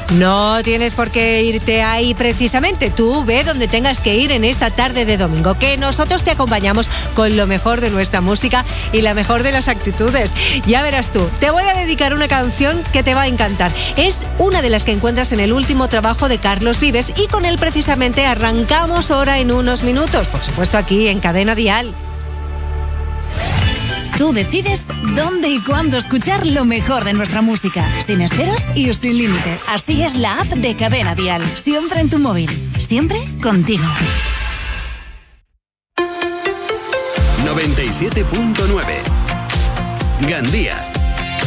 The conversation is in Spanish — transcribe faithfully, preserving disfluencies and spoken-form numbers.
No tienes por qué irte ahí precisamente. Tú ve donde tengas que ir en esta tarde de domingo, que nosotros te acompañamos con lo mejor de nuestra música y la mejor de las actitudes. Ya verás tú, te voy a dedicar una canción que te va a encantar. Es una de las que encuentras en el último trabajo de Carlos Vives y con él precisamente arrancamos ahora en unos minutos, por supuesto aquí en Cadena Dial. Tú decides dónde y cuándo escuchar lo mejor de nuestra música, sin esperas y sin límites. Así es la app de Cadena Dial, siempre en tu móvil, siempre contigo. noventa y siete punto nueve Gandía.